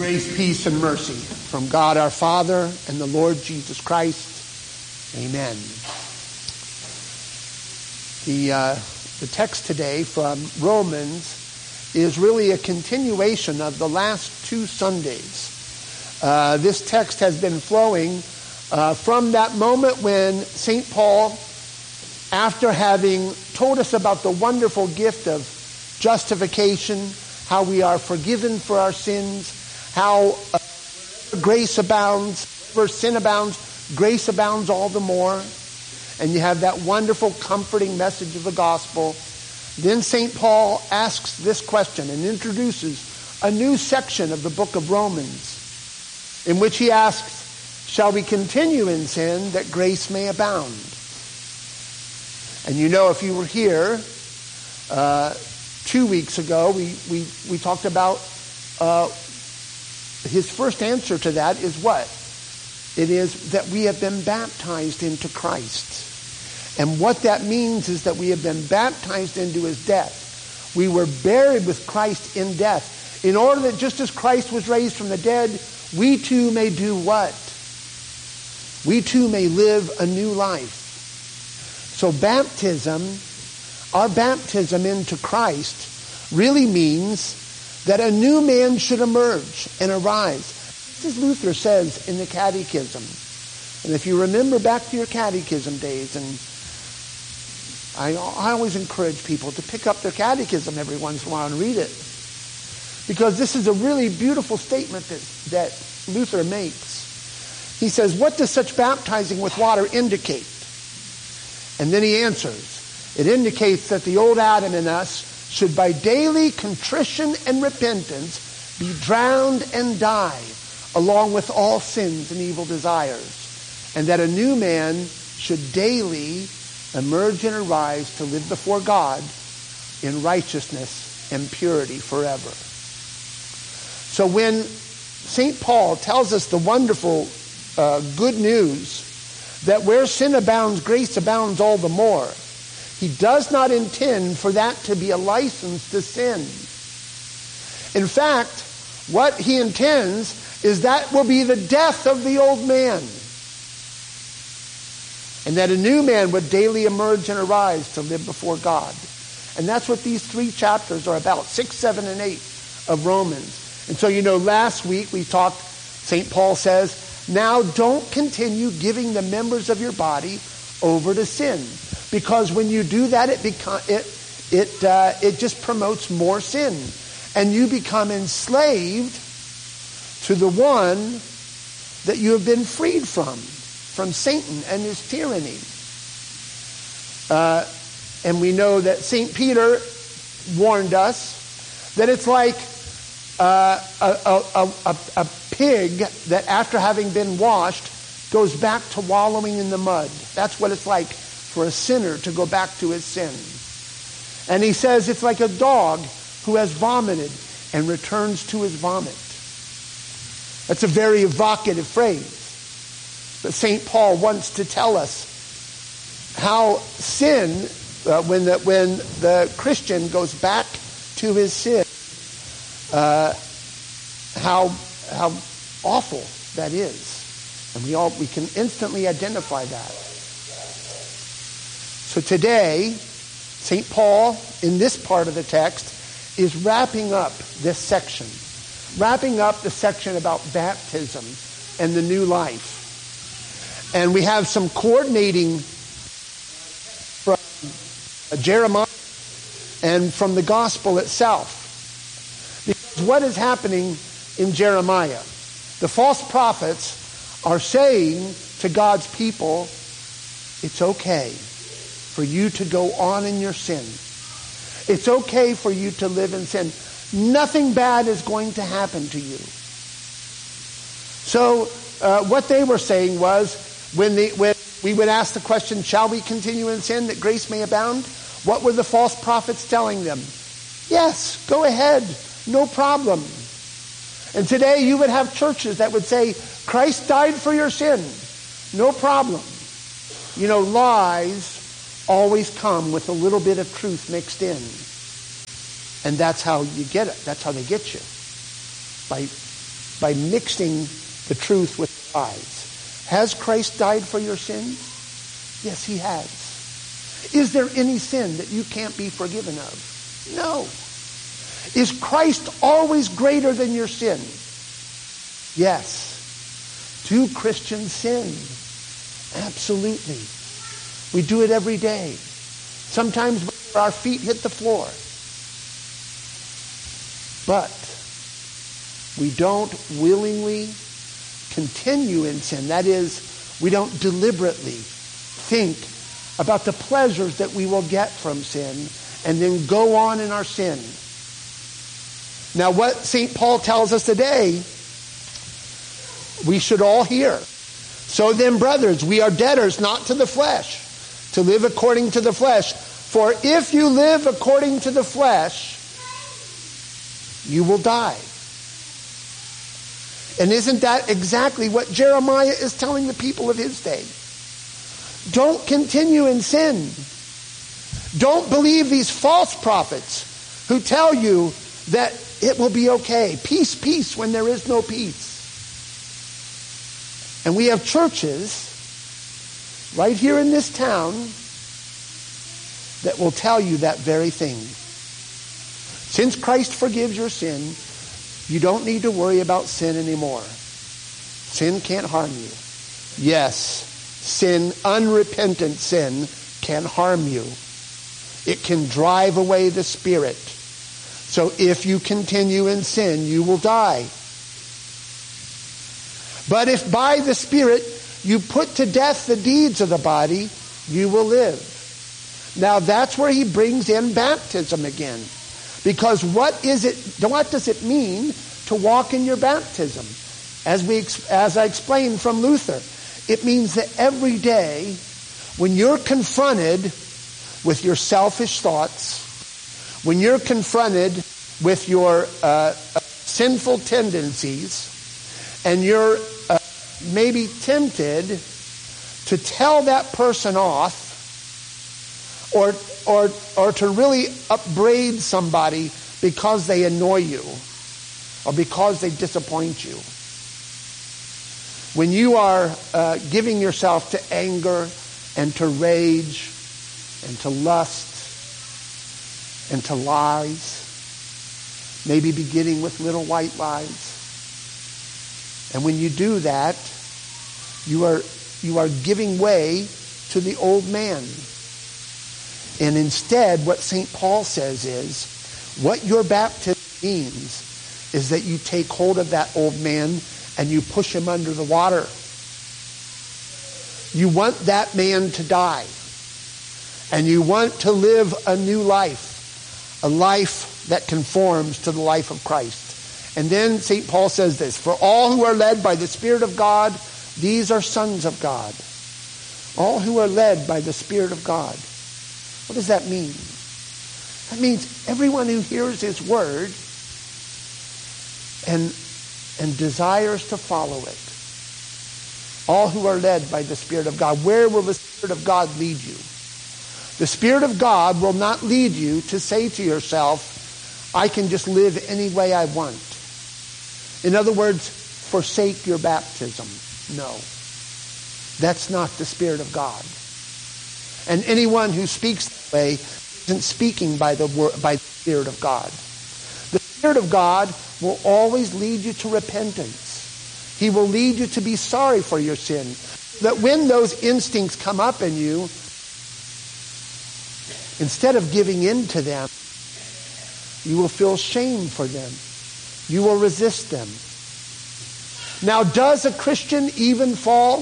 Grace, peace, and mercy from God our Father and the Lord Jesus Christ. Amen. The text today from Romans is really a continuation of the last two Sundays. This text has been flowing from that moment when St. Paul, after having told us about the wonderful gift of justification, how we are forgiven for our sins, how grace abounds, where sin abounds, grace abounds all the more. And you have that wonderful, comforting message of the gospel. Then St. Paul asks this question and introduces a new section of the book of Romans, in which he asks, shall we continue in sin that grace may abound? And you know, if you were here 2 weeks ago, we talked about his first answer to that is what? It is that we have been baptized into Christ. And what that means is that we have been baptized into his death. We were buried with Christ in death, in order that just as Christ was raised from the dead, we too may do what? We too may live a new life. So baptism, our baptism into Christ, really means that a new man should emerge and arise. This is Luther says in the Catechism. And if you remember back to your catechism days, and I always encourage people to pick up their catechism every once in a while and read it, because this is a really beautiful statement that Luther makes. He says, what does such baptizing with water indicate? And then he answers, it indicates that the old Adam in us should by daily contrition and repentance be drowned and die along with all sins and evil desires, and that a new man should daily emerge and arise to live before God in righteousness and purity forever. So when St. Paul tells us the wonderful good news that where sin abounds, grace abounds all the more, he does not intend for that to be a license to sin. In fact, what he intends is that will be the death of the old man, and that a new man would daily emerge and arise to live before God. And that's what these 3 chapters are about, 6, 7, and 8 of Romans. And so, you know, last week we talked, St. Paul says, now don't continue giving the members of your body over to sin. Because when you do that, it just promotes more sin. And you become enslaved to the one that you have been freed from Satan and his tyranny. And we know that St. Peter warned us that it's like a pig that after having been washed goes back to wallowing in the mud. That's what it's like for a sinner to go back to his sin. And he says it's like a dog who has vomited and returns to his vomit. That's a very evocative phrase. But St. Paul wants to tell us how sin, when the Christian goes back to his sin, how awful that is. And we can instantly identify that. So today, St. Paul, in this part of the text, is wrapping up this section. Wrapping up the section about baptism and the new life. And we have some coordinating from Jeremiah and from the gospel itself. Because what is happening in Jeremiah? The false prophets are saying to God's people, it's okay for you to go on in your sin. It's okay for you to live in sin. Nothing bad is going to happen to you. So what they were saying was, when we would ask the question, shall we continue in sin that grace may abound? What were the false prophets telling them? Yes, go ahead, no problem. And today you would have churches that would say, Christ died for your sin, no problem. You know, lies always come with a little bit of truth mixed in. And that's how you get it. That's how they get you. By by mixing the truth with lies. Has Christ died for your sins? Yes, he has. Is there any sin that you can't be forgiven of? No. Is Christ always greater than your sin? Yes. Do Christians sin? Absolutely. We do it every day. Sometimes our feet hit the floor. But we don't willingly continue in sin. That is, we don't deliberately think about the pleasures that we will get from sin and then go on in our sin. Now, what St. Paul tells us today, we should all hear. So then, brothers, we are debtors not to the flesh, to live according to the flesh. For if you live according to the flesh, you will die. And isn't that exactly what Jeremiah is telling the people of his day? Don't continue in sin. Don't believe these false prophets who tell you that it will be okay. Peace, peace, when there is no peace. And we have churches right here in this town that will tell you that very thing. Since Christ forgives your sin, you don't need to worry about sin anymore. Sin can't harm you. Yes, sin, unrepentant sin, can harm you. It can drive away the Spirit. So if you continue in sin, you will die. But if by the Spirit you put to death the deeds of the body, you will live. Now that's where he brings in baptism again. Because what does it mean to walk in your baptism? As I explained from Luther, it means that every day when you're confronted with your selfish thoughts, when you're confronted with your sinful tendencies, and you're maybe tempted to tell that person off, or to really upbraid somebody because they annoy you or because they disappoint you. When you are giving yourself to anger and to rage and to lust and to lies, maybe beginning with little white lies, and when you do that, you are giving way to the old man. And instead, what St. Paul says is, what your baptism means is that you take hold of that old man and you push him under the water. You want that man to die. And you want to live a new life. A life that conforms to the life of Christ. And then St. Paul says this, for all who are led by the Spirit of God, these are sons of God. All who are led by the Spirit of God. What does that mean? That means everyone who hears his word and desires to follow it. All who are led by the Spirit of God. Where will the Spirit of God lead you? The Spirit of God will not lead you to say to yourself, I can just live any way I want. In other words, forsake your baptism. No. That's not the Spirit of God. And anyone who speaks that way isn't speaking by the Spirit of God. The Spirit of God will always lead you to repentance. He will lead you to be sorry for your sin. That when those instincts come up in you, instead of giving in to them, you will feel shame for them. You will resist them. Now, does a Christian even fall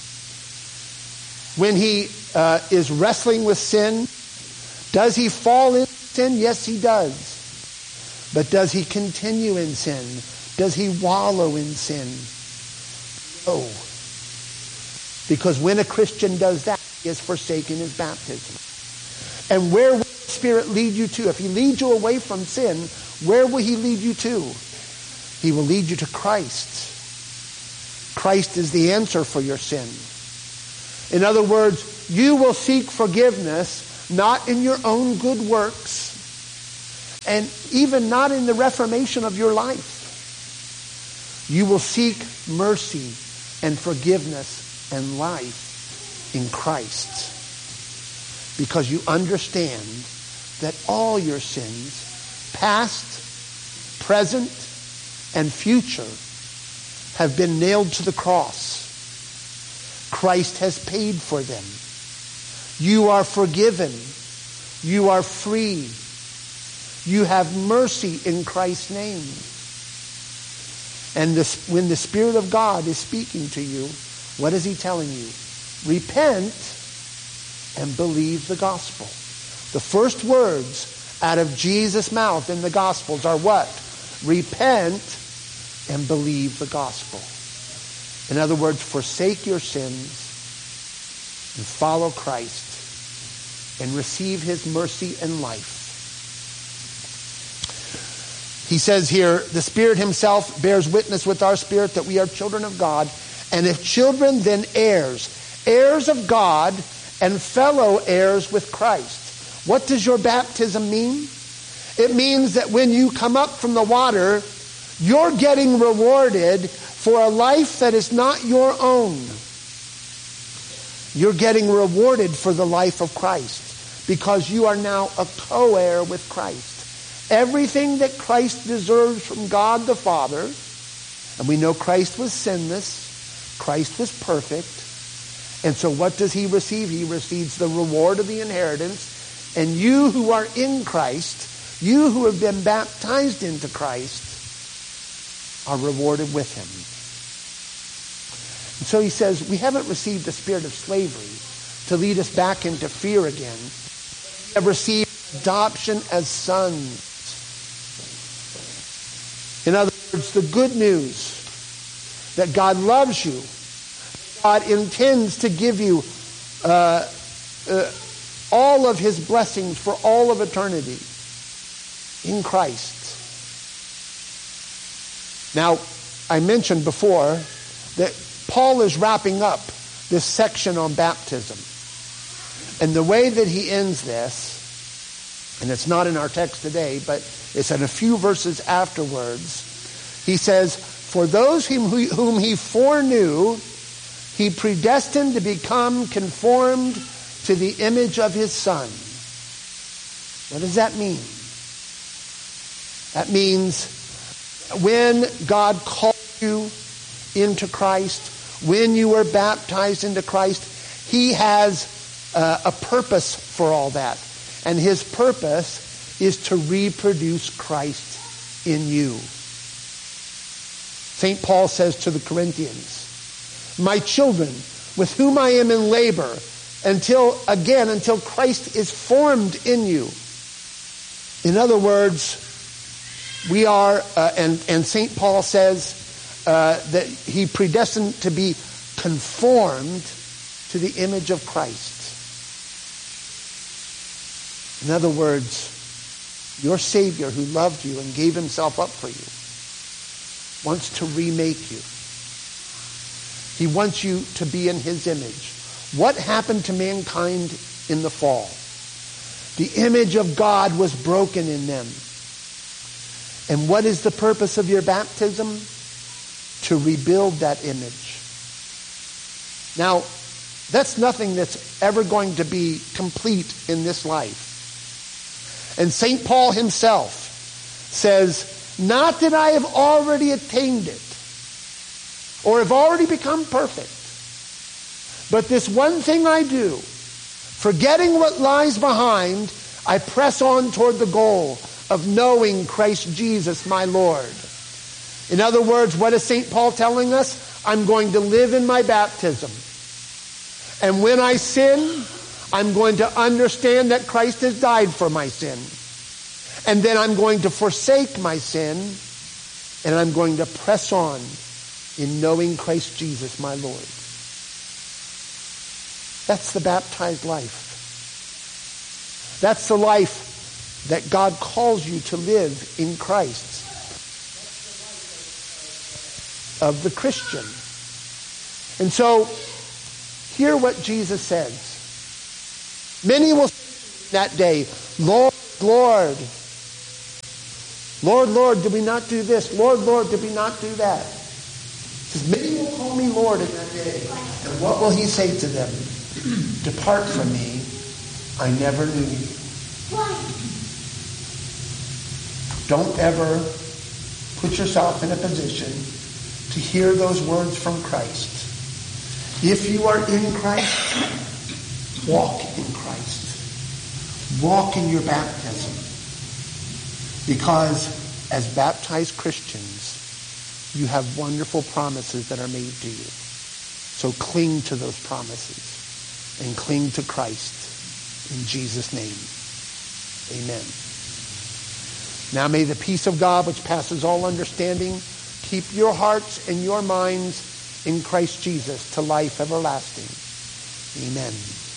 when he is wrestling with sin? Does he fall in sin? Yes, he does. But does he continue in sin? Does he wallow in sin? No. Because when a Christian does that, he has forsaken his baptism. And where will the Spirit lead you to? If he leads you away from sin, where will he lead you to? He will lead you to Christ. Christ is the answer for your sin. In other words, you will seek forgiveness not in your own good works and even not in the reformation of your life. You will seek mercy and forgiveness and life in Christ. Because you understand that all your sins, past, present, and future, have been nailed to the cross. Christ has paid for them. You are forgiven. You are free. You have mercy in Christ's name. And when the Spirit of God is speaking to you, what is he telling you? Repent and believe the gospel. The first words out of Jesus' mouth in the Gospels are what? Repent and believe the gospel. In other words, forsake your sins and follow Christ and receive his mercy and life. He says here, the Spirit himself bears witness with our spirit that we are children of God, and if children, then heirs, heirs of God and fellow heirs with Christ. What does your baptism mean? It means that when you come up from the water, you're getting rewarded for a life that is not your own. You're getting rewarded for the life of Christ because you are now a co-heir with Christ. Everything that Christ deserves from God the Father, and we know Christ was sinless, Christ was perfect, and so what does he receive? He receives the reward of the inheritance, and you who are in Christ, you who have been baptized into Christ, are rewarded with him. And so he says, we haven't received the spirit of slavery to lead us back into fear again. We have received adoption as sons. In other words, the good news that God loves you, God intends to give you all of his blessings for all of eternity in Christ. Now, I mentioned before that Paul is wrapping up this section on baptism. And the way that he ends this, and it's not in our text today, but it's in a few verses afterwards, he says, for those whom he foreknew, he predestined to become conformed to the image of his Son. What does that mean? That means when God called you into Christ, when you were baptized into Christ, he has a purpose for all that. And his purpose is to reproduce Christ in you. St. Paul says to the Corinthians, my children, with whom I am in labor, until Christ is formed in you. In other words, we are, and St. Paul says that he predestined to be conformed to the image of Christ. In other words, your Savior who loved you and gave himself up for you wants to remake you. He wants you to be in his image. What happened to mankind in the fall? The image of God was broken in them. And what is the purpose of your baptism? To rebuild that image. Now, that's nothing that's ever going to be complete in this life. And St. Paul himself says, not that I have already attained it or have already become perfect, but this one thing I do, forgetting what lies behind, I press on toward the goal of knowing Christ Jesus my Lord. In other words, what is St. Paul telling us? I'm going to live in my baptism. And when I sin, I'm going to understand that Christ has died for my sin. And then I'm going to forsake my sin, and I'm going to press on in knowing Christ Jesus my Lord. That's the baptized life. That's the life that God calls you to live in Christ. Of the Christian. And so, hear what Jesus says. Many will say that day, Lord, Lord. Lord, Lord, did we not do this? Lord, Lord, did we not do that? says, many will call me Lord in that day. And what will he say to them? Depart from me, I never knew you. Don't ever put yourself in a position to hear those words from Christ. If you are in Christ, walk in Christ. Walk in your baptism. Because as baptized Christians, you have wonderful promises that are made to you. So cling to those promises and cling to Christ in Jesus' name. Amen. Now may the peace of God, which passes all understanding, keep your hearts and your minds in Christ Jesus to life everlasting. Amen.